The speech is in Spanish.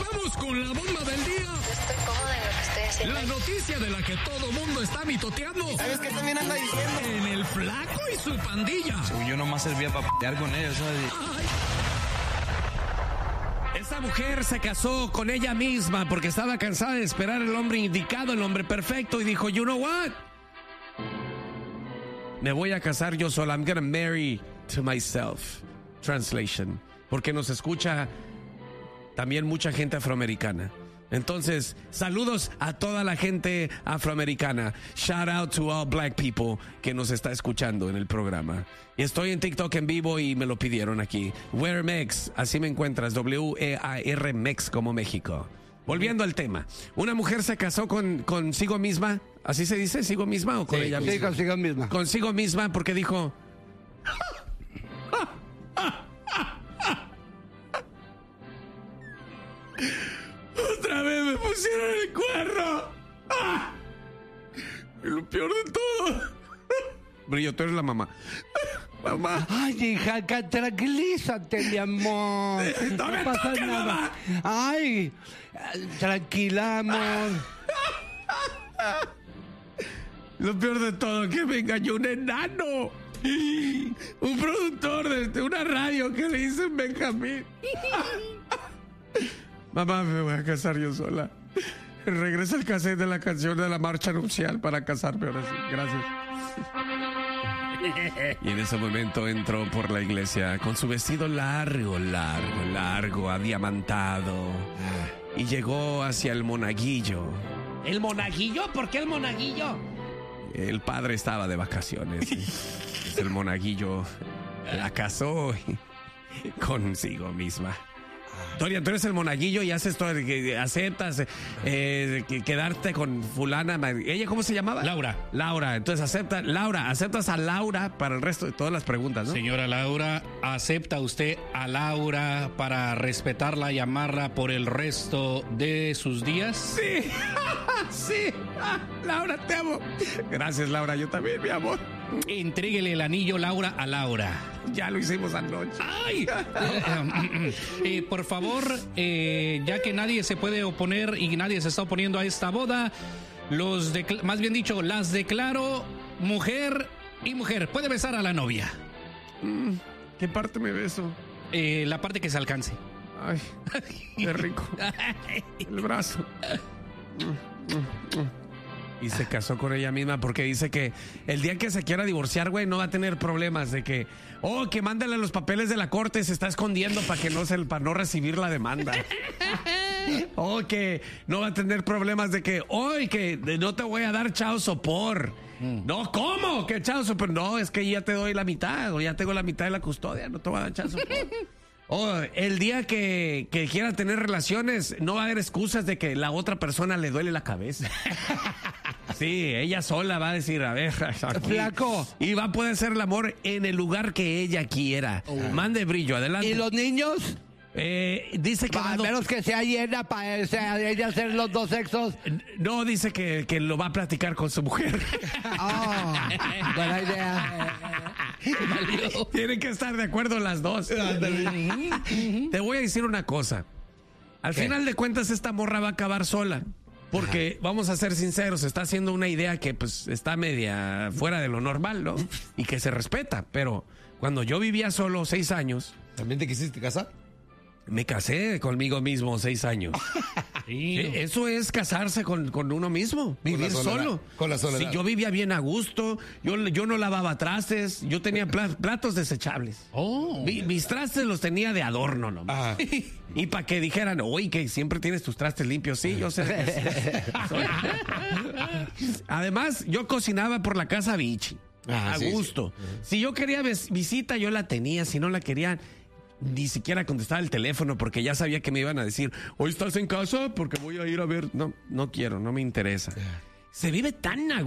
Vamos con la bomba del día. Yo estoy cómoda en lo que estoy haciendo. La noticia de la que todo mundo está mitoteando. ¿Sabes qué también anda diciendo? En el Flaco y su pandilla. Yo nomás servía para pelear con ellos, ¿sabes? Esta mujer se casó con ella misma porque estaba cansada de esperar el hombre indicado, el hombre perfecto, y dijo, you know what? Me voy a casar yo sola. I'm gonna marry to myself. Translation. Porque nos escucha también mucha gente afroamericana. Entonces, saludos a toda la gente afroamericana. Shout out to all black people que nos está escuchando en el programa. Y estoy en TikTok en vivo y me lo pidieron aquí. Wear Mex, así me encuentras. W-E-A-R Mex como México. Volviendo al tema. Una mujer se casó consigo misma. ¿Así se dice? ¿Sigo misma o con ella misma? Sí, consigo misma. Consigo misma porque dijo... Otra vez me pusieron el cuerno. ¡Ah! Y lo peor de todo. Brillo, tú eres la mamá. Mamá. Ay, hija, tranquilízate, mi amor. No me toques, mamá. Ay, tranquila, amor. Lo peor de todo, que me engañó un enano. Un productor de una radio que le dicen Benjamín. Mamá, me voy a casar yo sola. Regresa el cassette de la canción de la marcha nupcial para casarme ahora sí. Gracias. Y en ese momento entró por la iglesia con su vestido largo, adiamantado. Y llegó hacia el monaguillo. ¿El monaguillo? ¿Por qué el monaguillo? El padre estaba de vacaciones. El monaguillo la casó consigo misma. Dorian, tú eres el monaguillo y haces todo, aceptas quedarte con fulana. ¿Ella cómo se llamaba? Laura. Entonces aceptas a Laura para el resto de todas las preguntas, ¿no? Señora Laura, ¿acepta usted a Laura para respetarla y amarla por el resto de sus días? Sí, sí. Laura, te amo. Gracias, Laura, yo también, mi amor. Entríguele el anillo, Laura, a Laura. Ya lo hicimos anoche. ¡Ay! Por favor, ya que nadie se puede oponer y nadie se está oponiendo a esta boda, más bien dicho, las declaro mujer y mujer. Puede besar a la novia. ¿Qué parte me beso? La parte que se alcance. Ay, qué rico. El brazo. Y se casó con ella misma porque dice que el día que se quiera divorciar, güey, no va a tener problemas de que, que mándale los papeles de la corte, se está escondiendo para no recibir la demanda. Que no va a tener problemas de que, que no te voy a dar child support. No, ¿cómo? ¿Qué child support? No, es que ya te doy la mitad, o ya tengo la mitad de la custodia, no te voy a dar child support. El día que quiera tener relaciones, no va a haber excusas de que la otra persona le duele la cabeza. Sí, ella sola va a decir, a ver, aquí. Flaco. Y va a poder hacer el amor en el lugar que ella quiera. Mande Brillo, adelante. ¿Y los niños? Dice que... A menos que sea llena para ella hacer los dos sexos. No, dice que lo va a platicar con su mujer. Buena idea. Tienen que estar de acuerdo las dos. Te voy a decir una cosa. Al final de cuentas, esta morra va a acabar sola. Porque, vamos a ser sinceros, está haciendo una idea que pues está media fuera de lo normal, ¿no? Y que se respeta. Pero cuando yo vivía solo 6 años... ¿También te quisiste casar? Me casé conmigo mismo 6 años. Sí, eso es casarse con uno mismo, vivir solo. Con la soledad. Sí, yo vivía bien a gusto, yo no lavaba trastes, yo tenía platos desechables. Mis trastes los tenía de adorno nomás. Y para que dijeran, que siempre tienes tus trastes limpios. Sí, yo sé. Además, yo cocinaba por la casa Vichy. A gusto. Sí. Si yo quería visita, yo la tenía. Si no la querían, ni siquiera contestaba el teléfono porque ya sabía que me iban a decir, hoy estás en casa porque voy a ir a ver. No quiero, no me interesa. Se vive tan a